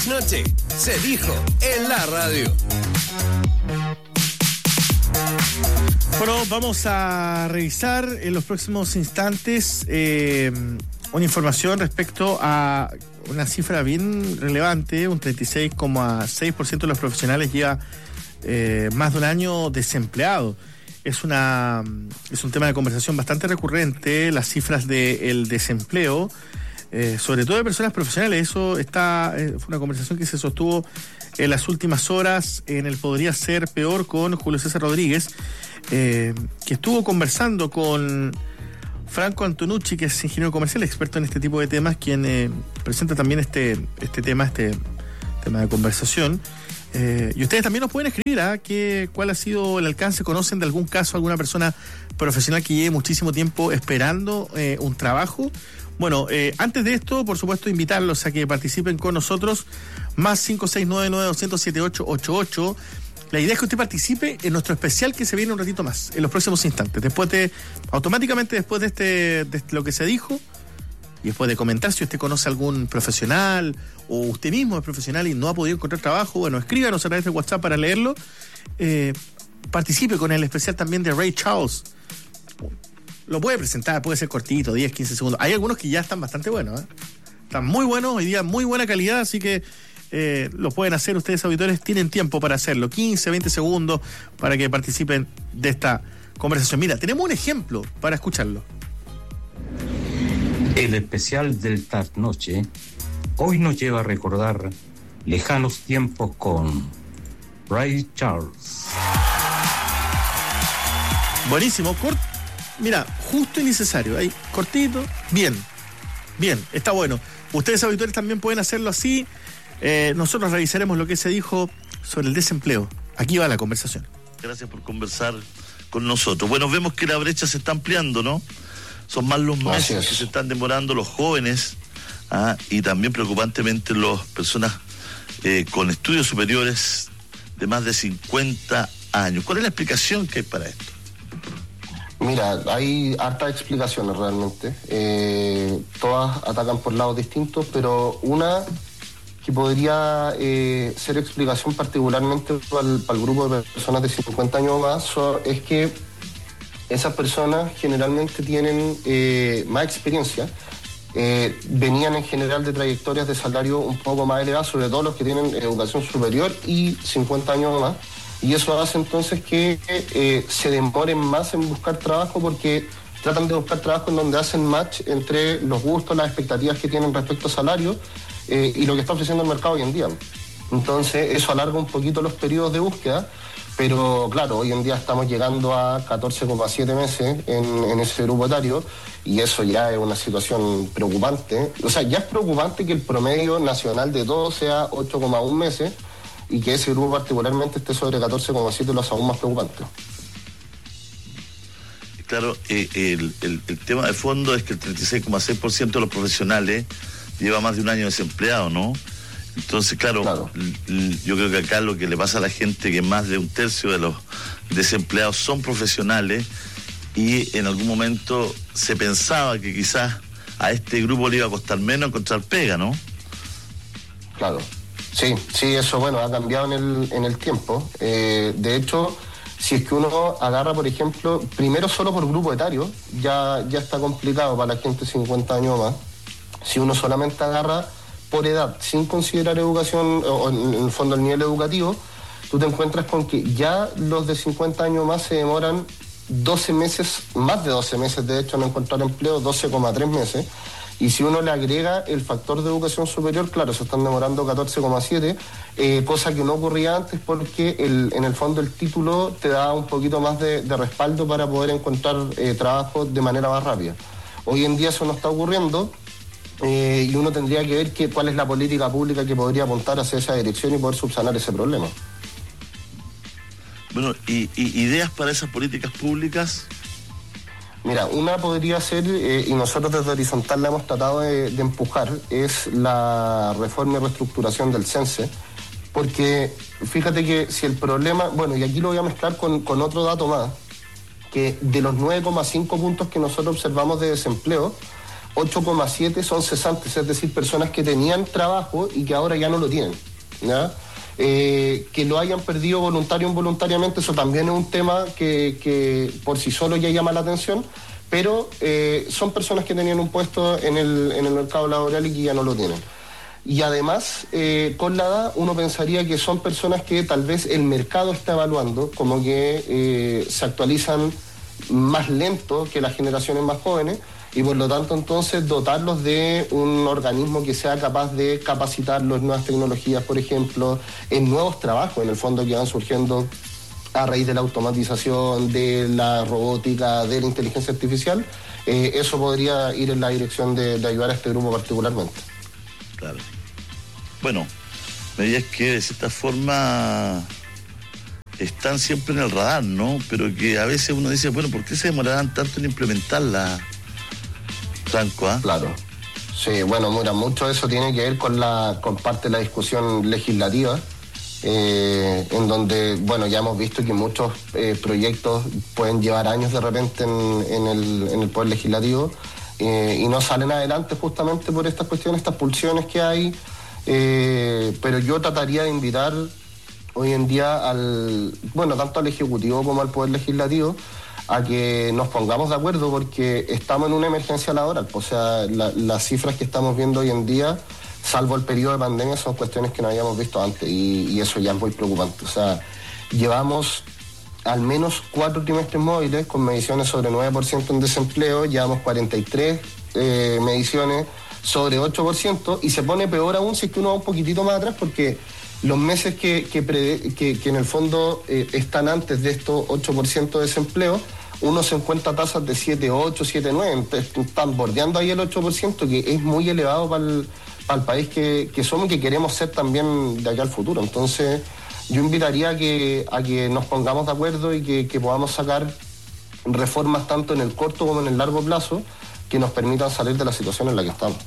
trasnoche se dijo en la radio. Bueno, vamos a revisar en los próximos instantes una información respecto a una cifra bien relevante. Un 36,6% de los profesionales lleva más de un año desempleado. Es un tema de conversación bastante recurrente, las cifras del desempleo, sobre todo de personas profesionales. Eso fue una conversación que se sostuvo en las últimas horas en el Podría Ser Peor con Julio César Rodríguez, que estuvo conversando con Franco Antonucci, que es ingeniero comercial, experto en este tipo de temas, quien presenta también este tema de conversación. Y ustedes también nos pueden escribir cuál ha sido el alcance, conocen de algún caso, alguna persona profesional que lleve muchísimo tiempo esperando un trabajo. Bueno, antes de esto, por supuesto, invitarlos a que participen con nosotros, más 569-9200-7888. La idea es que usted participe en nuestro especial que se viene un ratito más, en los próximos instantes. Automáticamente después de lo que se dijo, y después de comentar si usted conoce algún profesional o usted mismo es profesional y no ha podido encontrar trabajo, bueno, escríbanos a través de WhatsApp para leerlo. Participe con el especial también de Ray Charles. Lo puede presentar, puede ser cortito, 10, 15 segundos. Hay algunos que ya están bastante buenos, Están muy buenos, hoy día muy buena calidad, así que lo pueden hacer ustedes, auditores, tienen tiempo para hacerlo, 15, 20 segundos para que participen de esta conversación. Mira, tenemos un ejemplo para escucharlo. El especial del Trasnoche hoy nos lleva a recordar lejanos tiempos con Ray Charles. Buenísimo, mira, justo y necesario, ahí, cortito, bien, está bueno. Ustedes, auditores, también pueden hacerlo así. Nosotros revisaremos lo que se dijo sobre el desempleo. Aquí va la conversación. Gracias por conversar con nosotros. Bueno, vemos que la brecha se está ampliando, ¿no? Son más los meses que se están demorando los jóvenes, y también preocupantemente las personas con estudios superiores de más de 50 años. ¿Cuál es la explicación que hay para esto? Mira, hay hartas explicaciones realmente. Todas atacan por lados distintos, pero una que podría ser explicación particularmente para el grupo de personas de 50 años o más es que esas personas generalmente tienen más experiencia, venían en general de trayectorias de salario un poco más elevadas, sobre todo los que tienen educación superior y 50 años o más, y eso hace entonces que se demoren más en buscar trabajo porque tratan de buscar trabajo en donde hacen match entre los gustos, las expectativas que tienen respecto a salario y lo que está ofreciendo el mercado hoy en día. Entonces eso alarga un poquito los periodos de búsqueda. Pero claro, hoy en día estamos llegando a 14,7 meses en ese grupo etario y eso ya es una situación preocupante. O sea, ya es preocupante que el promedio nacional de todo sea 8,1 meses y que ese grupo particularmente esté sobre 14,7, lo hace aún más preocupante. Claro, el tema de fondo es que el 36,6% de los profesionales lleva más de un año desempleado, ¿no? Entonces, claro, yo creo que acá lo que le pasa a la gente que más de un tercio de los desempleados son profesionales y en algún momento se pensaba que quizás a este grupo le iba a costar menos encontrar pega, ¿no? Claro, sí, eso ha cambiado en el tiempo. De hecho, si es que uno agarra, por ejemplo, primero solo por grupo etario, ya está complicado para la gente de 50 años o más. Si uno solamente agarra por edad, sin considerar educación, o en el fondo el nivel educativo, tú te encuentras con que ya los de 50 años más se demoran 12 meses, más de 12 meses de hecho en encontrar empleo, 12,3 meses, y si uno le agrega el factor de educación superior, claro, se están demorando 14,7, cosa que no ocurría antes porque en el fondo el título te da un poquito más de respaldo para poder encontrar trabajo de manera más rápida. Hoy en día eso no está ocurriendo. Y uno tendría que ver cuál es la política pública que podría apuntar hacia esa dirección y poder subsanar ese problema. Bueno, ¿y ideas para esas políticas públicas? Mira, una podría ser, y nosotros desde Horizontal la hemos tratado de empujar, es la reforma y reestructuración del CENSE, porque fíjate que si el problema, bueno, y aquí lo voy a mezclar con otro dato más, que de los 9,5 puntos que nosotros observamos de desempleo, 8,7 son cesantes, es decir, personas que tenían trabajo y que ahora ya no lo tienen, ¿ya? Que lo hayan perdido voluntario o involuntariamente, eso también es un tema que por sí solo ya llama la atención, pero son personas que tenían un puesto en el mercado laboral y que ya no lo tienen. Y además, con la edad, uno pensaría que son personas que tal vez el mercado está evaluando, como que se actualizan más lento que las generaciones más jóvenes, y por lo tanto entonces dotarlos de un organismo que sea capaz de capacitarlos en nuevas tecnologías, por ejemplo, en nuevos trabajos, en el fondo, que van surgiendo a raíz de la automatización, de la robótica, de la inteligencia artificial. Eso podría ir en la dirección de ayudar a este grupo particularmente. Claro. Bueno, medidas que de cierta forma están siempre en el radar, ¿no? Pero que a veces uno dice, bueno, ¿por qué se demorarán tanto en implementarla, Franco? Claro. Sí, bueno, mira, mucho de eso tiene que ver con parte de la discusión legislativa, en donde, bueno, ya hemos visto que muchos proyectos pueden llevar años de repente en el Poder Legislativo, y no salen adelante justamente por estas cuestiones, estas pulsiones que hay. Pero yo trataría de invitar hoy en día tanto al Ejecutivo como al Poder Legislativo a que nos pongamos de acuerdo, porque estamos en una emergencia laboral. O sea, las cifras que estamos viendo hoy en día, salvo el periodo de pandemia, son cuestiones que no habíamos visto antes, y eso ya es muy preocupante. O sea, llevamos al menos 4 trimestres móviles con mediciones sobre 9% en desempleo, llevamos 43 mediciones sobre 8%, y se pone peor aún si es que uno va un poquitito más atrás, porque los meses que en el fondo están antes de estos 8% de desempleo, uno se encuentra tasas de 7,8, 7,9, están bordeando ahí el 8%, que es muy elevado para el país que somos y que queremos ser también de acá al futuro. Entonces, yo invitaría a que nos pongamos de acuerdo y que podamos sacar reformas tanto en el corto como en el largo plazo que nos permitan salir de la situación en la que estamos.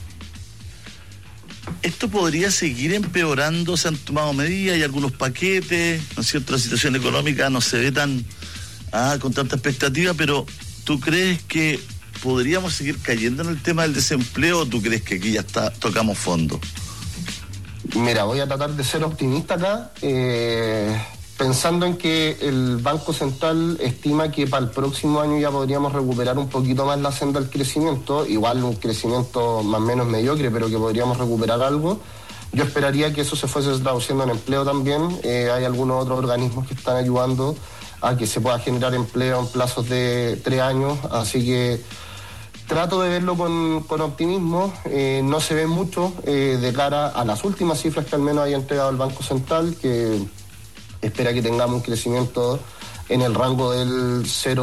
¿Esto podría seguir empeorando? Se han tomado medidas y algunos paquetes, ¿no es cierto? La situación económica no se ve con tanta expectativa, pero ¿tú crees que podríamos seguir cayendo en el tema del desempleo, o tú crees que aquí ya tocamos fondo? Mira, voy a tratar de ser optimista acá, pensando en que el Banco Central estima que para el próximo año ya podríamos recuperar un poquito más la senda del crecimiento, igual un crecimiento más o menos mediocre, pero que podríamos recuperar algo. Yo esperaría que eso se fuese traduciendo en empleo también. Hay algunos otros organismos que están ayudando a que se pueda generar empleo en plazos de 3 años, así que trato de verlo con optimismo. No se ve mucho de cara a las últimas cifras que al menos haya entregado el Banco Central, que espera que tengamos un crecimiento en el rango del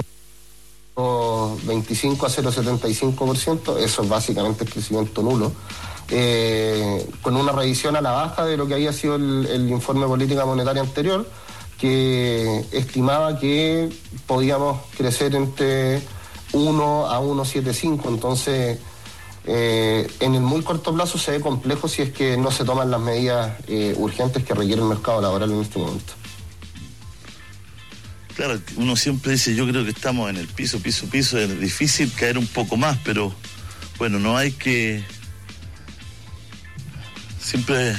0,25 a 0,75%, eso es básicamente el crecimiento nulo, con una revisión a la baja de lo que había sido el informe de política monetaria anterior, que estimaba que podíamos crecer entre 1 a 1,75, entonces en el muy corto plazo se ve complejo si es que no se toman las medidas urgentes que requiere el mercado laboral en este momento. Claro, uno siempre dice, yo creo que estamos en el piso, es difícil caer un poco más, pero bueno, no hay que... Siempre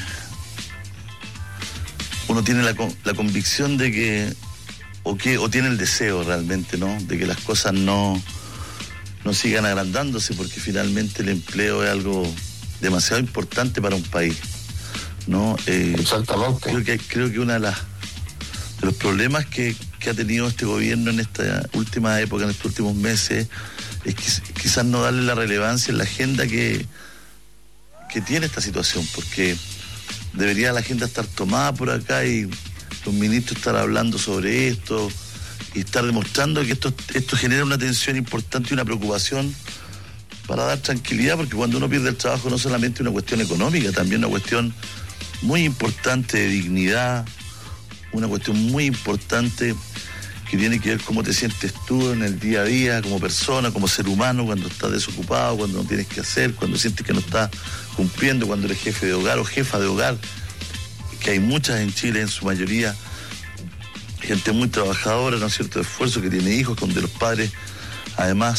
uno tiene la convicción de que o tiene el deseo realmente, ¿no?, de que las cosas no sigan agrandándose, porque finalmente el empleo es algo demasiado importante para un país, ¿no? Exactamente. Creo que uno de los problemas que ha tenido este gobierno en esta última época, en estos últimos meses, es quizás no darle la relevancia en la agenda que tiene esta situación, porque debería la agenda estar tomada por acá y los ministros estar hablando sobre esto y estar demostrando que esto genera una tensión importante y una preocupación para dar tranquilidad, porque cuando uno pierde el trabajo no solamente una cuestión económica, también una cuestión muy importante de dignidad, una cuestión muy importante que tiene que ver cómo te sientes tú en el día a día, como persona, como ser humano, cuando estás desocupado, cuando no tienes que hacer, cuando sientes que no estás cumpliendo, cuando eres jefe de hogar o jefa de hogar, que hay muchas en Chile, en su mayoría, gente muy trabajadora, ¿no es cierto?, de esfuerzo, que tiene hijos, donde los padres además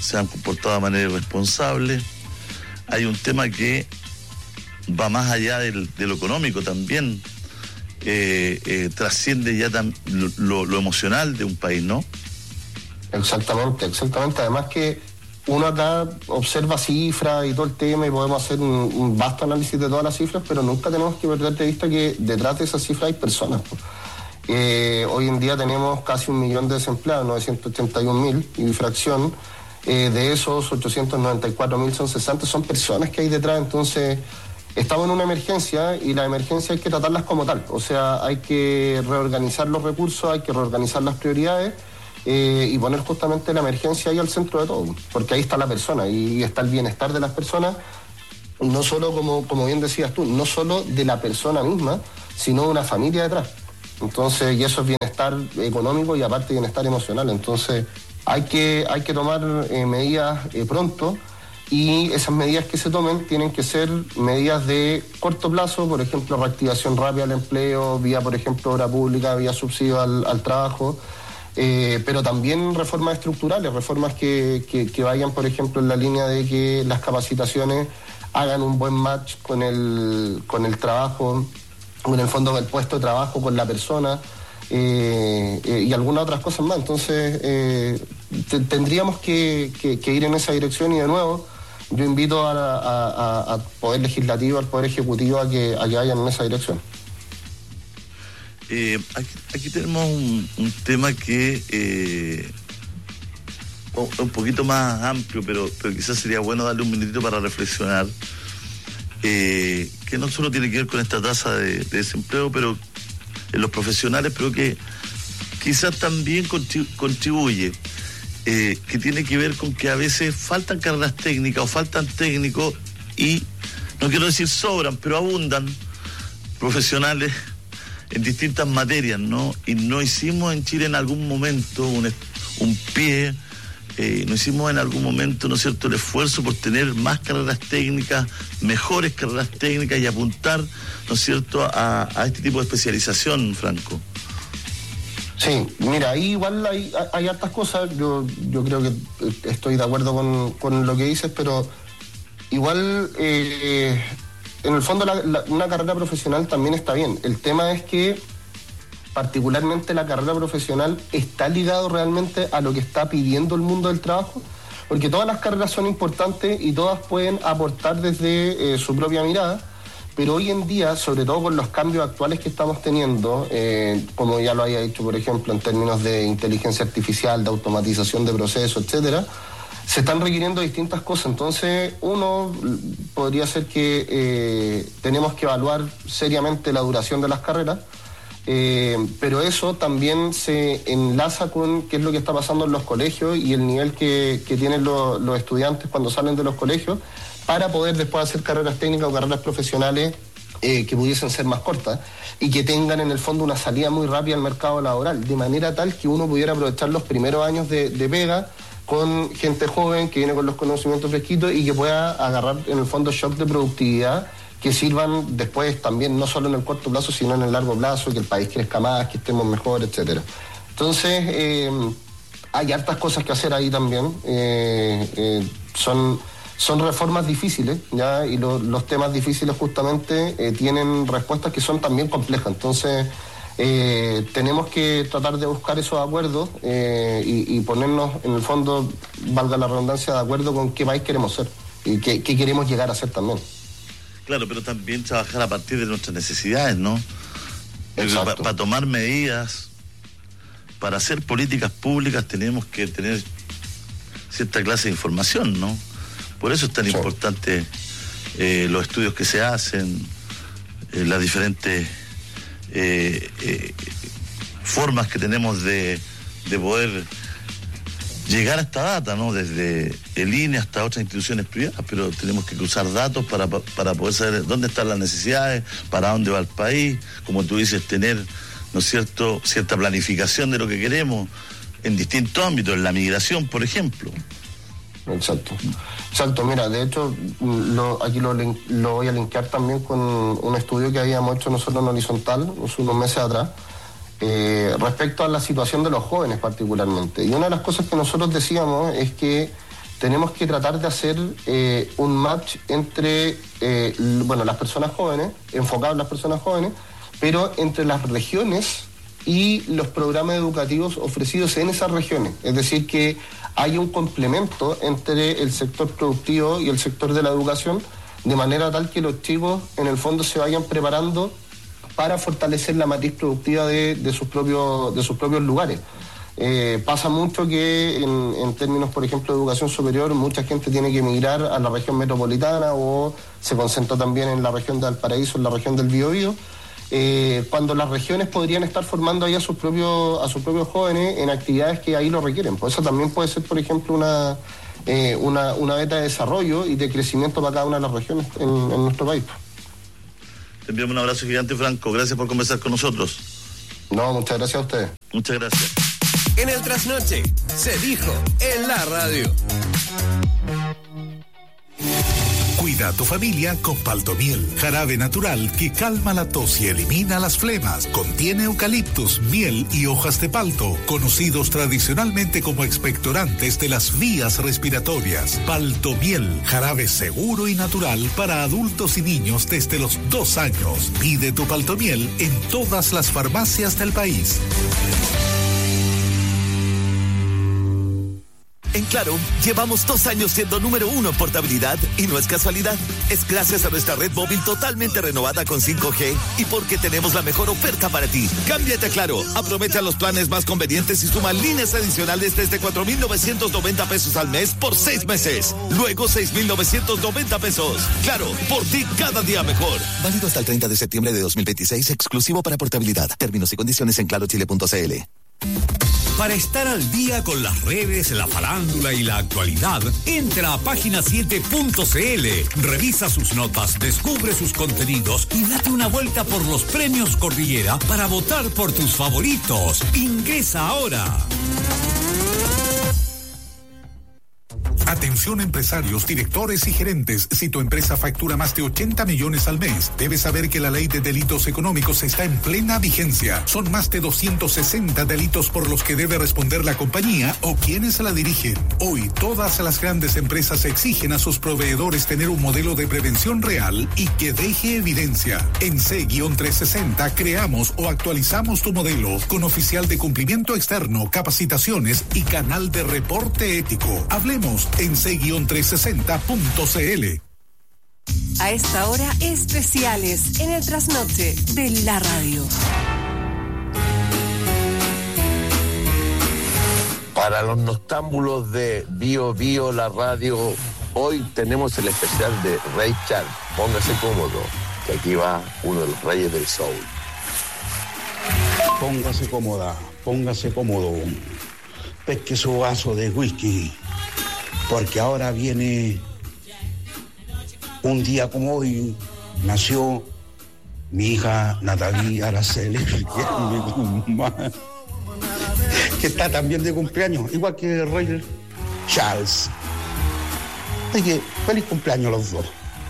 se han comportado de manera irresponsable. Hay un tema que va más allá de lo económico también, trasciende ya lo emocional de un país, ¿no? Exactamente. Además que uno acá observa cifras y todo el tema y podemos hacer un vasto análisis de todas las cifras, pero nunca tenemos que perder de vista que detrás de esas cifras hay personas. Hoy en día tenemos casi 1 millón de desempleados, 981.000 y fracción. De esos 894.000 son cesantes, son personas que hay detrás. Entonces estamos en una emergencia y la emergencia hay que tratarlas como tal. O sea, hay que reorganizar los recursos, hay que reorganizar las prioridades y poner justamente la emergencia ahí al centro de todo, porque ahí está la persona y está el bienestar de las personas, no solo, como bien decías tú, no solo de la persona misma, sino de una familia detrás. Entonces, y eso es bienestar económico y aparte bienestar emocional. Entonces hay que tomar medidas pronto, y esas medidas que se tomen tienen que ser medidas de corto plazo, por ejemplo, reactivación rápida al empleo, vía, por ejemplo, obra pública, vía subsidio al trabajo, pero también reformas estructurales, reformas que vayan, por ejemplo, en la línea de que las capacitaciones hagan un buen match con el trabajo, con el fondo del puesto de trabajo, con la persona, y algunas otras cosas más. Entonces tendríamos que ir en esa dirección, y de nuevo yo invito al Poder Legislativo, al Poder Ejecutivo a que vayan en esa dirección. Aquí tenemos un tema que un poquito más amplio, pero quizás sería bueno darle un minutito para reflexionar, que no solo tiene que ver con esta tasa de desempleo, pero en los profesionales, pero que quizás también contribuye, que tiene que ver con que a veces faltan carreras técnicas o faltan técnicos, y no quiero decir sobran, pero abundan profesionales en distintas materias, ¿no? Y no hicimos en Chile en algún momento un pie, no hicimos en algún momento, ¿no es cierto?, el esfuerzo por tener más carreras técnicas, mejores carreras técnicas, y apuntar, ¿no es cierto?, a este tipo de especialización, Franco. Sí, mira, ahí igual hay hartas cosas. Yo creo que estoy de acuerdo con lo que dices, pero igual en el fondo una carrera profesional también está bien. El tema es que particularmente la carrera profesional está ligado realmente a lo que está pidiendo el mundo del trabajo, porque todas las carreras son importantes y todas pueden aportar desde su propia mirada, pero hoy en día, sobre todo con los cambios actuales que estamos teniendo, como ya lo había dicho, por ejemplo, en términos de inteligencia artificial, de automatización de procesos, etcétera, se están requiriendo distintas cosas. Entonces, uno podría ser que tenemos que evaluar seriamente la duración de las carreras, pero eso también se enlaza con qué es lo que está pasando en los colegios y el nivel que tienen los estudiantes cuando salen de los colegios, para poder después hacer carreras técnicas o carreras profesionales que pudiesen ser más cortas y que tengan en el fondo una salida muy rápida al mercado laboral, de manera tal que uno pudiera aprovechar los primeros años de pega con gente joven que viene con los conocimientos fresquitos y que pueda agarrar en el fondo shock de productividad que sirvan después también, no solo en el corto plazo, sino en el largo plazo, que el país crezca más, que estemos mejor, etcétera. Entonces, hay hartas cosas que hacer ahí también. Son reformas difíciles, ¿ya? Y los temas difíciles justamente tienen respuestas que son también complejas. Entonces, tenemos que tratar de buscar esos acuerdos y ponernos, en el fondo, valga la redundancia, de acuerdo con qué país queremos ser y qué queremos llegar a ser también. Claro, pero también trabajar a partir de nuestras necesidades, ¿no? Para tomar medidas, para hacer políticas públicas, tenemos que tener cierta clase de información, ¿no? Por eso es tan importante los estudios que se hacen, las diferentes formas que tenemos de poder llegar a esta data, ¿no? Desde el INE hasta otras instituciones privadas, pero tenemos que cruzar datos para poder saber dónde están las necesidades, para dónde va el país, como tú dices, tener, ¿no es cierto?, cierta planificación de lo que queremos en distintos ámbitos, en la migración, por ejemplo. Exacto, mira, de hecho aquí lo voy a linkear también con un estudio que habíamos hecho nosotros en Horizontal unos meses atrás, respecto a la situación de los jóvenes particularmente. Y una de las cosas que nosotros decíamos es que tenemos que tratar de hacer un match entre las personas jóvenes, enfocado en las personas jóvenes, pero entre las regiones y los programas educativos ofrecidos en esas regiones. Es decir, que hay un complemento entre el sector productivo y el sector de la educación, de manera tal que los chicos en el fondo se vayan preparando para fortalecer la matriz productiva de sus propios lugares. Pasa mucho que en términos, por ejemplo, de educación superior, mucha gente tiene que emigrar a la región metropolitana o se concentra también en la región de Valparaíso, en la región del Biobío, cuando las regiones podrían estar formando ahí a sus propios jóvenes en actividades que ahí lo requieren. Pues eso también puede ser, por ejemplo, una beta de desarrollo y de crecimiento para cada una de las regiones en nuestro país. Te enviamos un abrazo gigante, Franco. Gracias por conversar con nosotros. No, muchas gracias a ustedes. Muchas gracias. En el trasnoche, se dijo en la radio. Cuida a tu familia con Paltomiel, jarabe natural que calma la tos y elimina las flemas. Contiene eucaliptus, miel y hojas de palto, conocidos tradicionalmente como expectorantes de las vías respiratorias. Paltomiel, jarabe seguro y natural para adultos y niños desde los 2 años. Pide tu Paltomiel en todas las farmacias del país. En Claro, llevamos 2 años siendo número 1 en portabilidad y no es casualidad. Es gracias a nuestra red móvil totalmente renovada con 5G y porque tenemos la mejor oferta para ti. Cámbiate a Claro, aprovecha los planes más convenientes y suma líneas adicionales desde 4,990 pesos al mes por 6 meses. Luego 6,990 pesos. Claro, por ti cada día mejor. Válido hasta el 30 de septiembre de 2026, exclusivo para portabilidad. Términos y condiciones en clarochile.cl. Para estar al día con las redes, la farándula y la actualidad, entra a página7.cl, revisa sus notas, descubre sus contenidos y date una vuelta por los premios Cordillera para votar por tus favoritos. Ingresa ahora. Atención empresarios, directores y gerentes. Si tu empresa factura más de 80 millones al mes, debes saber que la ley de delitos económicos está en plena vigencia. Son más de 260 delitos por los que debe responder la compañía o quienes la dirigen. Hoy, todas las grandes empresas exigen a sus proveedores tener un modelo de prevención real y que deje evidencia. En C-360 creamos o actualizamos tu modelo con oficial de cumplimiento externo, capacitaciones y canal de reporte ético. Hablemos en C-360.cl. A esta hora, especiales en el trasnoche de la radio. Para los noctámbulos de Bio Bio, la radio, hoy tenemos el especial de Ray Charles. Póngase cómodo, que aquí va uno de los reyes del soul. Póngase cómoda, póngase cómodo. Pesque su vaso de whisky, porque ahora viene un día como hoy, nació mi hija Natalie Araceli, que está también de cumpleaños, igual que el rey Charles. Así que feliz cumpleaños a los dos.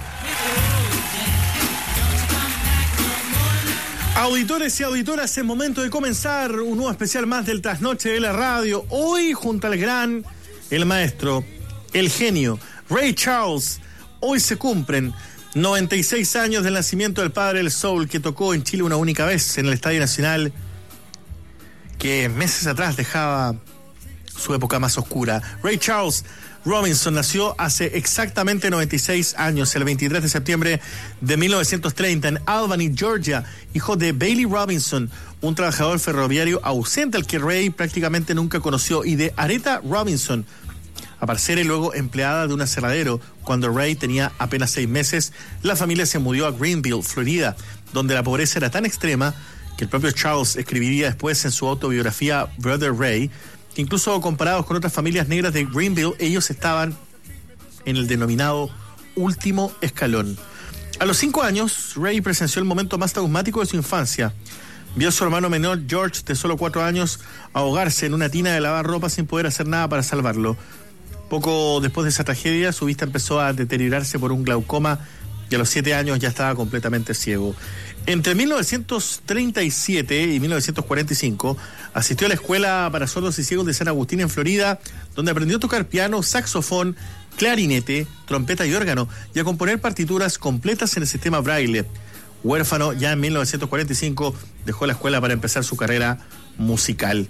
Auditores y auditoras, es momento de comenzar un nuevo especial más del Trasnoche de la Radio. Hoy junto al gran, el maestro, el genio, Ray Charles. Hoy se cumplen 96 años del nacimiento del padre del soul, que tocó en Chile una única vez en el Estadio Nacional, que meses atrás dejaba su época más oscura. Ray Charles Robinson nació hace exactamente 96 años, el 23 de septiembre de 1930, en Albany, Georgia, hijo de Bailey Robinson, un trabajador ferroviario ausente al que Ray prácticamente nunca conoció, y de Aretha Robinson, aparecer y luego empleada de un aserradero. Cuando Ray tenía apenas 6 meses, la familia se mudó a Greenville, Florida, donde la pobreza era tan extrema que el propio Charles escribiría después en su autobiografía Brother Ray, que incluso comparados con otras familias negras de Greenville, ellos estaban en el denominado último escalón. A los 5 años, Ray presenció el momento más traumático de su infancia. Vio a su hermano menor, George, de solo 4 años, ahogarse en una tina de lavar ropa sin poder hacer nada para salvarlo. Poco después de esa tragedia, su vista empezó a deteriorarse por un glaucoma y a los 7 años ya estaba completamente ciego. Entre 1937 y 1945 asistió a la Escuela para Sordos y Ciegos de San Agustín en Florida, donde aprendió a tocar piano, saxofón, clarinete, trompeta y órgano, y a componer partituras completas en el sistema Braille. Huérfano, ya en 1945 dejó la escuela para empezar su carrera musical.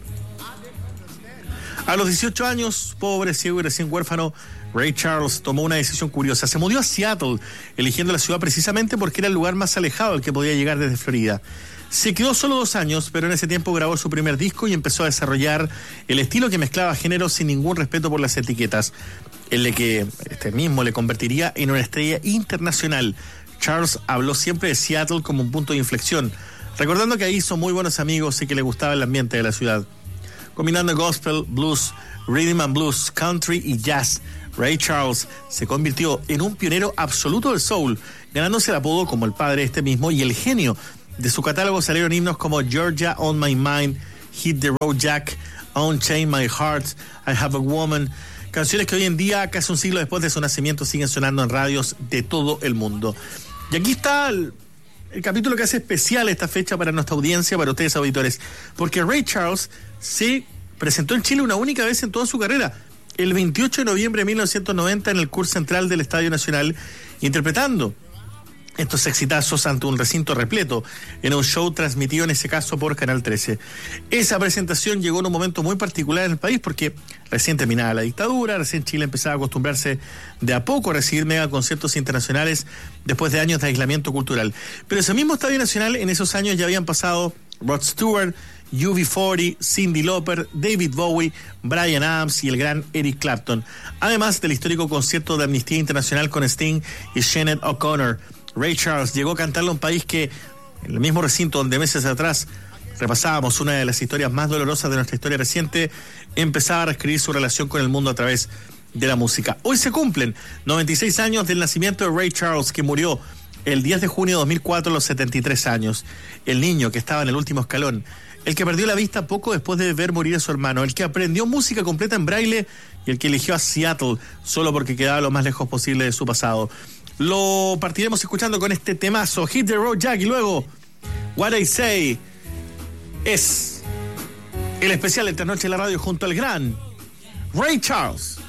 A los 18 años, pobre, ciego y recién huérfano, Ray Charles tomó una decisión curiosa. Se mudó a Seattle, eligiendo la ciudad precisamente porque era el lugar más alejado al que podía llegar desde Florida. Se quedó solo 2 años, pero en ese tiempo grabó su primer disco y empezó a desarrollar el estilo que mezclaba géneros sin ningún respeto por las etiquetas, el de que este mismo le convertiría en una estrella internacional. Charles habló siempre de Seattle como un punto de inflexión, recordando que ahí hizo muy buenos amigos y que le gustaba el ambiente de la ciudad. Combinando gospel, blues, rhythm and blues, country y jazz, Ray Charles se convirtió en un pionero absoluto del soul, ganándose el apodo como el padre de este mismo y el genio. De su catálogo salieron himnos como Georgia on My Mind, Hit the Road Jack, Unchain My Heart, I Have a Woman, canciones que hoy en día, casi un siglo después de su nacimiento, siguen sonando en radios de todo el mundo. Y aquí está el capítulo que hace especial esta fecha para nuestra audiencia, para ustedes auditores, porque Ray Charles se presentó en Chile una única vez en toda su carrera, el 28 de noviembre de 1990 en el Curso Central del Estadio Nacional, interpretando estos exitazos ante un recinto repleto, en un show transmitido en ese caso por Canal 13. Esa presentación llegó en un momento muy particular en el país porque recién terminaba la dictadura, recién Chile empezaba a acostumbrarse de a poco a recibir megaconciertos internacionales después de años de aislamiento cultural. Pero ese mismo Estadio Nacional en esos años ya habían pasado Rod Stewart, UB40, Cyndi Lauper, David Bowie, Bryan Adams y el gran Eric Clapton, además del histórico concierto de Amnistía Internacional con Sting y Sinead O'Connor. Ray Charles llegó a cantarle a un país que, en el mismo recinto donde meses atrás repasábamos una de las historias más dolorosas de nuestra historia reciente, empezaba a reescribir su relación con el mundo a través de la música. Hoy se cumplen 96 años del nacimiento de Ray Charles, que murió el 10 de junio de 2004 a los 73 años. El niño que estaba en el último escalón, el que perdió la vista poco después de ver morir a su hermano, el que aprendió música completa en braille y el que eligió a Seattle solo porque quedaba lo más lejos posible de su pasado. Lo partiremos escuchando con este temazo, Hit the Road Jack, y luego What I Say. Es el especial de esta noche en la radio junto al gran Ray Charles.